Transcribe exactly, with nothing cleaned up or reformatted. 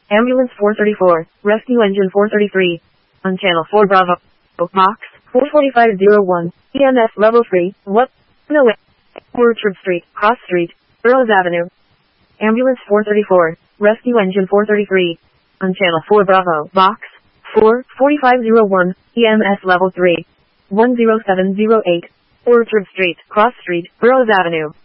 Ambulance four thirty-four, Rescue Engine four thirty-three. On Channel four Bravo. Box four forty-five oh one, E M S Level three, what? No way. Orchard Street, Cross Street, Burroughs Avenue. Ambulance four thirty-four, Rescue Engine four thirty-three. On Channel four Bravo. Box four forty-five oh one, E M S Level three, one oh seven oh eight. Orchard Street, Cross Street, Burroughs Avenue.